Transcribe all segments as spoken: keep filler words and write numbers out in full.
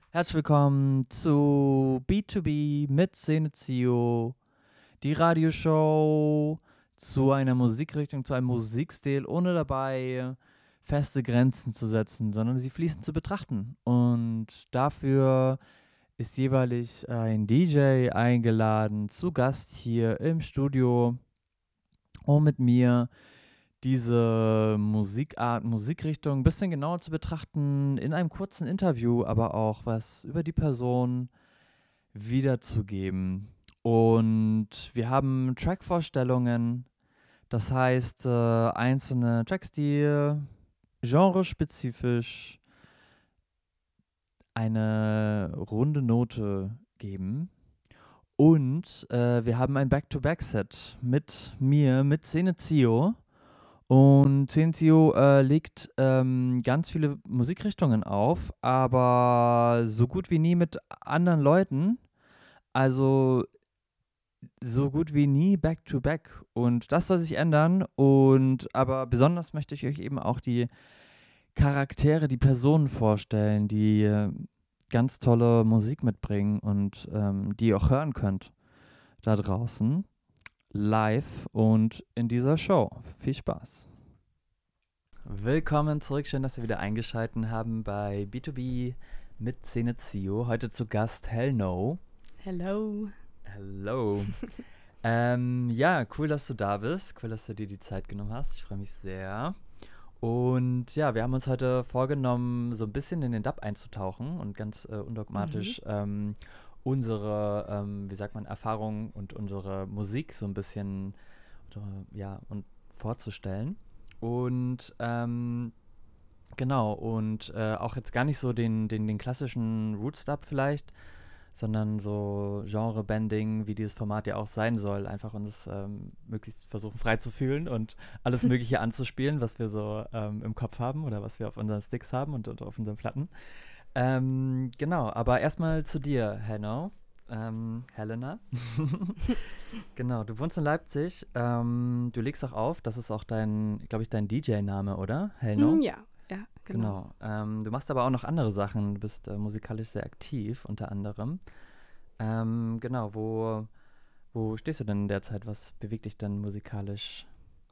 Herzlich willkommen zu B zwei B mit Senezio, die Radioshow zu einer Musikrichtung, zu einem Musikstil, ohne dabei feste Grenzen zu setzen, sondern sie fließend zu betrachten. Und dafür ist jeweilig ein D J eingeladen, zu Gast hier im Studio, um mit mir diese Musikart, Musikrichtung ein bisschen genauer zu betrachten, in einem kurzen Interview, aber auch was über die Person wiederzugeben. Und wir haben Trackvorstellungen, das heißt äh, einzelne Tracks, die genrespezifisch eine runde Note geben. Und äh, wir haben ein Back-to-Back-Set mit mir, mit Senezio. Und Sensio äh, legt ähm, ganz viele Musikrichtungen auf, aber so gut wie nie mit anderen Leuten. Also so gut wie nie back-to-back. Und das soll sich ändern. Und aber besonders möchte ich euch eben auch die Charaktere, die Personen vorstellen, die äh, ganz tolle Musik mitbringen und ähm, die ihr auch hören könnt da draußen live und in dieser Show. Viel Spaß. Willkommen zurück, schön, dass ihr wieder eingeschaltet haben bei B zwei B mit Senezio. Heute zu Gast Hell No. Hello. Hello. ähm, ja, cool, dass du da bist. Cool, dass du dir die Zeit genommen hast. Ich freue mich sehr. Und ja, wir haben uns heute vorgenommen, so ein bisschen in den Dub einzutauchen und ganz äh, undogmatisch mhm. ähm, unsere, ähm, wie sagt man, Erfahrungen und unsere Musik so ein bisschen äh, ja, und vorzustellen. Und ähm, genau, und äh, auch jetzt gar nicht so den, den, den klassischen Roots-Dub vielleicht, sondern so Genre-Bending, wie dieses Format ja auch sein soll, einfach uns ähm, möglichst versuchen frei zu fühlen und alles Mögliche anzuspielen, was wir so ähm, im Kopf haben oder was wir auf unseren Sticks haben und, und auf unseren Platten. Ähm, genau, aber erstmal zu dir, Hello. Ähm, Helena. Genau, du wohnst in Leipzig. Ähm, du legst auch auf, das ist auch dein, glaube ich, dein D J-Name, oder? Helno? Mm, ja, ja, genau. Genau. Ähm, du machst aber auch noch andere Sachen. Du bist äh, musikalisch sehr aktiv, unter anderem. Ähm, genau, wo, wo stehst du denn derzeit? Was bewegt dich denn musikalisch?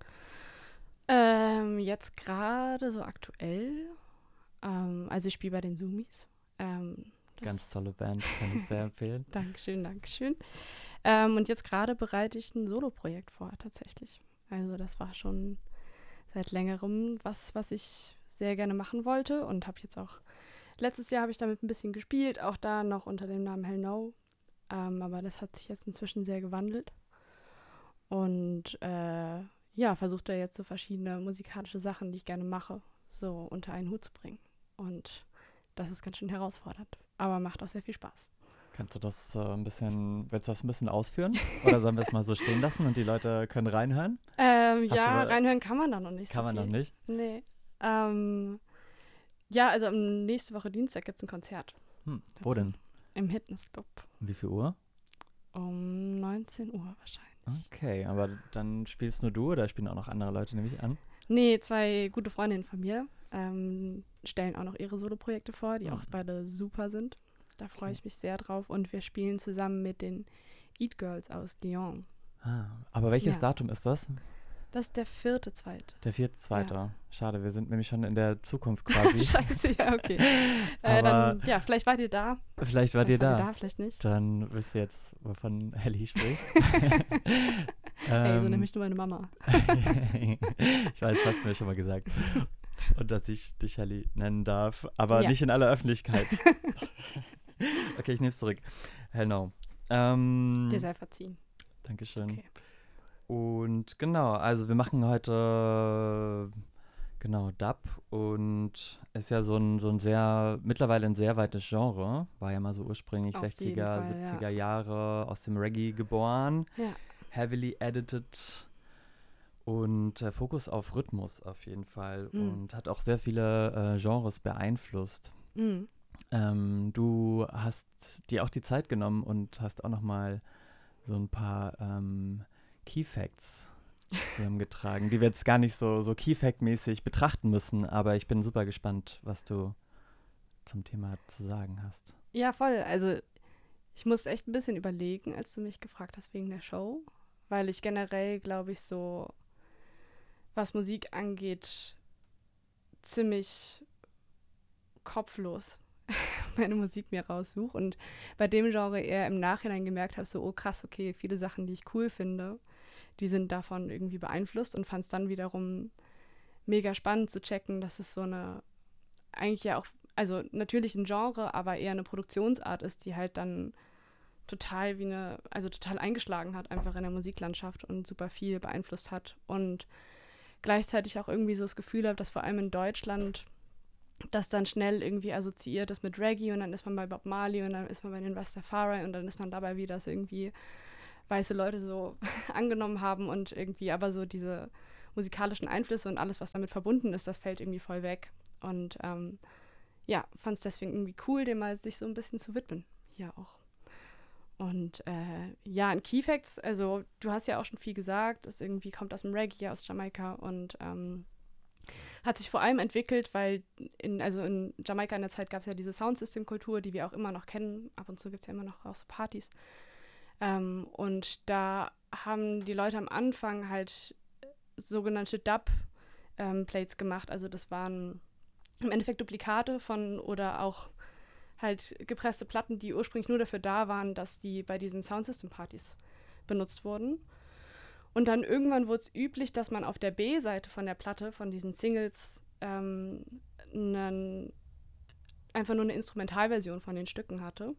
Ähm, jetzt gerade so aktuell. Ähm, also ich spiele bei den Zoomies. Ähm, Ganz tolle Band, kann ich sehr empfehlen. Dankeschön, Dankeschön. Ähm, und jetzt gerade bereite ich ein Solo-Projekt vor, tatsächlich. Also das war schon seit längerem was, was ich sehr gerne machen wollte und habe jetzt auch, letztes Jahr habe ich damit ein bisschen gespielt, auch da noch unter dem Namen Hell No. Ähm, aber das hat sich jetzt inzwischen sehr gewandelt. Und äh, ja, versucht da jetzt so verschiedene musikalische Sachen, die ich gerne mache, so unter einen Hut zu bringen. Und das ist ganz schön herausfordernd, aber macht auch sehr viel Spaß. Kannst du das äh, ein bisschen, willst du das ein bisschen ausführen? Oder sollen wir es mal so stehen lassen und die Leute können reinhören? Ähm, Hast ja, du, reinhören kann man da noch nicht kann so man viel. noch nicht? Nee. Ähm, ja, also am nächste Woche Dienstag gibt es ein Konzert. Hm, wo denn? Im Fitnessclub. Um wie viel Uhr? Um neunzehn Uhr wahrscheinlich. Okay, aber dann spielst nur du oder spielen auch noch andere Leute, nehme ich an? Nee, zwei gute Freundinnen von mir ähm, stellen auch noch ihre Soloprojekte vor, die Hm. auch beide super sind. Da freue Okay. ich mich sehr drauf. Und wir spielen zusammen mit den Eat Girls aus Lyon. Ah, aber welches Ja. Datum ist das? Das ist der vierte, zweite. Der vierte, zweite. Ja. Schade, wir sind nämlich schon in der Zukunft quasi. Scheiße, ja, okay. äh, dann, ja, vielleicht wart ihr da. Vielleicht wart vielleicht ihr da. Wart ihr da, vielleicht nicht. Dann wisst ihr jetzt, wovon Helly spricht. Hey, so nämlich nur meine Mama. Ich weiß, hast du mir schon mal gesagt. Und dass ich dich Helly nennen darf, aber Ja. nicht in aller Öffentlichkeit. Okay, ich nehme es zurück. Hell no. Ähm, Dir sei verziehen. Dankeschön. Okay. Und genau, also wir machen heute genau Dub und ist ja so ein, so ein sehr, mittlerweile ein sehr weites Genre. War ja mal so ursprünglich Auf sechziger, jeden Fall, siebziger ja. Jahre aus dem Reggae geboren. Ja. Heavily edited und äh, Fokus auf Rhythmus auf jeden Fall Mm. und hat auch sehr viele äh, Genres beeinflusst. Mm. Ähm, du hast dir auch die Zeit genommen und hast auch noch mal so ein paar ähm, Key Facts zusammengetragen, die wir jetzt gar nicht so, so Key Fact-mäßig betrachten müssen, aber ich bin super gespannt, was du zum Thema zu sagen hast. Ja, voll. Also ich musste echt ein bisschen überlegen, als du mich gefragt hast wegen der Show, weil ich generell, glaube ich, so, was Musik angeht, ziemlich kopflos meine Musik mir raussuche und bei dem Genre eher im Nachhinein gemerkt habe, so, oh krass, okay, viele Sachen, die ich cool finde, die sind davon irgendwie beeinflusst und fand es dann wiederum mega spannend zu checken, dass es so eine, eigentlich ja auch, also natürlich ein Genre, aber eher eine Produktionsart ist, die halt dann total wie eine, also total eingeschlagen hat, einfach in der Musiklandschaft und super viel beeinflusst hat und gleichzeitig auch irgendwie so das Gefühl habe, dass vor allem in Deutschland das dann schnell irgendwie assoziiert ist mit Reggae und dann ist man bei Bob Marley und dann ist man bei den Rastafari und dann ist man dabei, wie das irgendwie weiße Leute so angenommen haben und irgendwie aber so diese musikalischen Einflüsse und alles, was damit verbunden ist, das fällt irgendwie voll weg. Und ähm, ja, fand es deswegen irgendwie cool, dem mal sich so ein bisschen zu widmen. Hier auch. Und äh, ja, in Key Facts, also du hast ja auch schon viel gesagt, es irgendwie kommt aus dem Reggae, aus Jamaika und ähm, hat sich vor allem entwickelt, weil in, also in Jamaika in der Zeit gab es ja diese Soundsystem-Kultur, die wir auch immer noch kennen. Ab und zu gibt es ja immer noch auch so Partys. Ähm, und da haben die Leute am Anfang halt sogenannte Dub-Plates ähm, gemacht. Also das waren im Endeffekt Duplikate von oder auch halt gepresste Platten, die ursprünglich nur dafür da waren, dass die bei diesen Soundsystem-Partys benutzt wurden. Und dann irgendwann wurde es üblich, dass man auf der B-Seite von der Platte, von diesen Singles, ähm, einen, einfach nur eine Instrumentalversion von den Stücken hatte.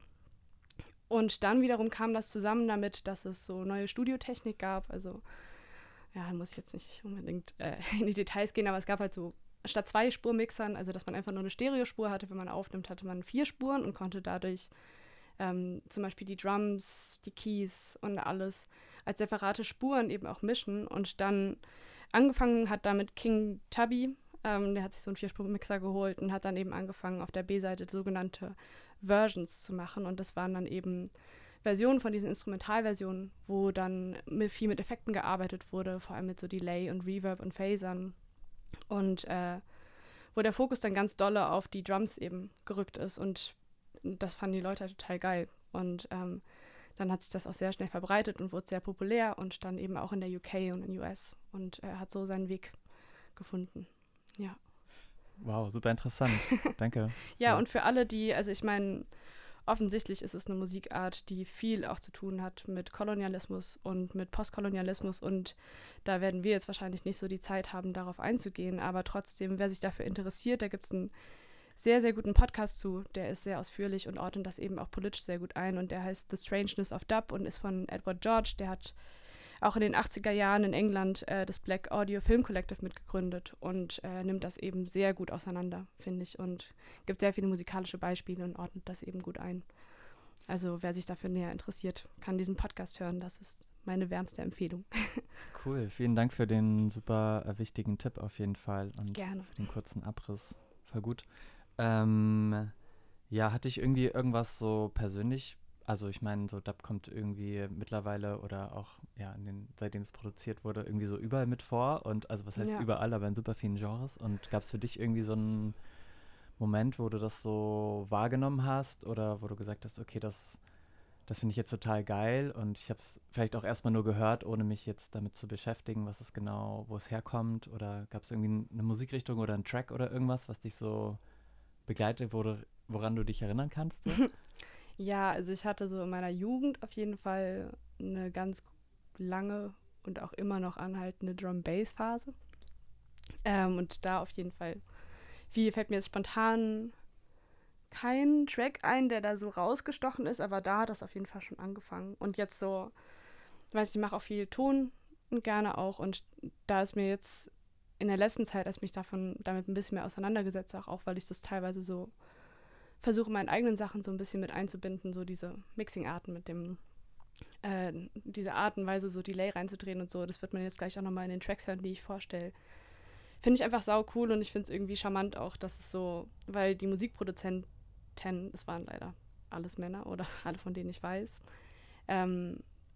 Und dann wiederum kam das zusammen damit, dass es so neue Studiotechnik gab. Also, ja, muss ich jetzt nicht unbedingt äh, in die Details gehen, aber es gab halt so statt zwei Spurmixern, also dass man einfach nur eine Stereospur hatte, wenn man aufnimmt, hatte man vier Spuren und konnte dadurch ähm, zum Beispiel die Drums, die Keys und alles als separate Spuren eben auch mischen. Und dann angefangen hat damit King Tubby, ähm, der hat sich so einen Vierspur-Mixer geholt und hat dann eben angefangen, auf der B-Seite sogenannte Versions zu machen. Und das waren dann eben Versionen von diesen Instrumentalversionen, wo dann mit, viel mit Effekten gearbeitet wurde, vor allem mit so Delay und Reverb und Phasern. Und äh, wo der Fokus dann ganz dolle auf die Drums eben gerückt ist. Und das fanden die Leute halt total geil. Und ähm, dann hat sich das auch sehr schnell verbreitet und wurde sehr populär und dann eben auch in der U K und in den U S. Und er hat so seinen Weg gefunden. Ja. Wow, super interessant. Danke. Ja, und für alle, die, also ich meine, offensichtlich ist es eine Musikart, die viel auch zu tun hat mit Kolonialismus und mit Postkolonialismus und da werden wir jetzt wahrscheinlich nicht so die Zeit haben, darauf einzugehen, aber trotzdem, wer sich dafür interessiert, da gibt es einen sehr, sehr guten Podcast zu, der ist sehr ausführlich und ordnet das eben auch politisch sehr gut ein und der heißt The Strangeness of Dub und ist von Edward George, der hat auch in den achtziger Jahren in England äh, das Black Audio Film Collective mitgegründet und äh, nimmt das eben sehr gut auseinander, finde ich, und gibt sehr viele musikalische Beispiele und ordnet das eben gut ein. Also wer sich dafür näher interessiert, kann diesen Podcast hören. Das ist meine wärmste Empfehlung. Cool, vielen Dank für den super äh, wichtigen Tipp auf jeden Fall und Gerne. für den kurzen Abriss. Voll gut. Ähm, ja, hatte ich irgendwie irgendwas so persönlich. Also ich meine, so Dub kommt irgendwie mittlerweile oder auch, ja, in den, seitdem es produziert wurde, irgendwie so überall mit vor. Und also was heißt Ja. überall, aber in super vielen Genres. Und gab es für dich irgendwie so einen Moment, wo du das so wahrgenommen hast oder wo du gesagt hast, okay, das, das finde ich jetzt total geil und ich habe es vielleicht auch erstmal nur gehört, ohne mich jetzt damit zu beschäftigen, was es genau, wo es herkommt? Oder gab es irgendwie eine Musikrichtung oder einen Track oder irgendwas, was dich so begleitet, wo du, woran du dich erinnern kannst? So? Ja, also ich hatte so in meiner Jugend auf jeden Fall eine ganz lange und auch immer noch anhaltende Drum-Bass-Phase. Ähm, und da auf jeden Fall, wie fällt mir jetzt spontan kein Track ein, der da so rausgestochen ist, aber da hat das auf jeden Fall schon angefangen. Und jetzt so, ich weiß, ich mache auch viel Ton und gerne auch. Und da ist mir jetzt in der letzten Zeit, als ich mich davon, damit ein bisschen mehr auseinandergesetzt habe, auch weil ich das teilweise so versuche, meine eigenen Sachen so ein bisschen mit einzubinden, so diese Mixing-Arten mit dem, äh, diese Art und Weise, so Delay reinzudrehen und so. Das wird man jetzt gleich auch nochmal in den Tracks hören, die ich vorstelle. Finde ich einfach sau cool und ich finde es irgendwie charmant auch, dass es so, weil die Musikproduzenten, es waren leider alles Männer oder alle, von denen ich weiß, ähm,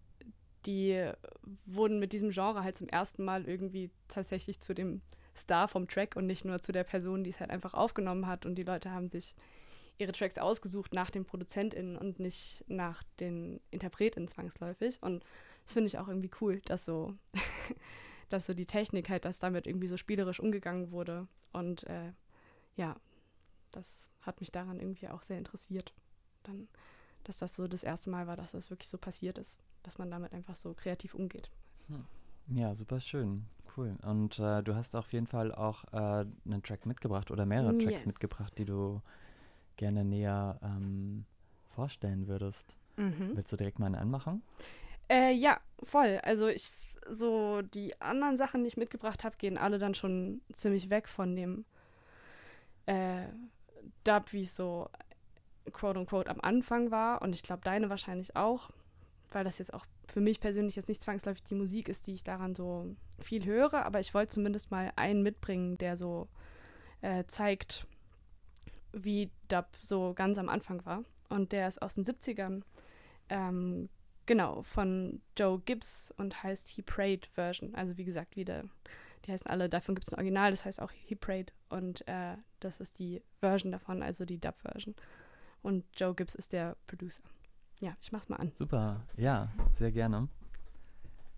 die wurden mit diesem Genre halt zum ersten Mal irgendwie tatsächlich zu dem Star vom Track und nicht nur zu der Person, die es halt einfach aufgenommen hat und die Leute haben sich ihre Tracks ausgesucht nach den ProduzentInnen und nicht nach den InterpretInnen zwangsläufig. Und das finde ich auch irgendwie cool, dass so, dass so die Technik halt, dass damit irgendwie so spielerisch umgegangen wurde. Und äh, ja, das hat mich daran irgendwie auch sehr interessiert. Dann, dass das so das erste Mal war, dass das wirklich so passiert ist, dass man damit einfach so kreativ umgeht. Hm. Ja, super schön. Cool. Und äh, du hast auf jeden Fall auch äh, einen Track mitgebracht oder mehrere Tracks Yes. mitgebracht, die du gerne näher ähm, vorstellen würdest. Mhm. Willst du direkt mal einen anmachen? Äh, ja, voll. Also ich, so die anderen Sachen, die ich mitgebracht habe, gehen alle dann schon ziemlich weg von dem äh, Dub, wie es so quote unquote am Anfang war. Und ich glaube, deine wahrscheinlich auch, weil das jetzt auch für mich persönlich jetzt nicht zwangsläufig die Musik ist, die ich daran so viel höre. Aber ich wollte zumindest mal einen mitbringen, der so äh, zeigt, wie Dub so ganz am Anfang war. Und der ist aus den siebzigern. Ähm, genau, von Joe Gibbs und heißt He Prayed Version. Also wie gesagt, wieder, die heißen alle, davon gibt es ein Original, das heißt auch He Prayed. Und äh, das ist die Version davon, also die Dub-Version. Und Joe Gibbs ist der Producer. Ja, ich mach's mal an. Super, ja, sehr gerne.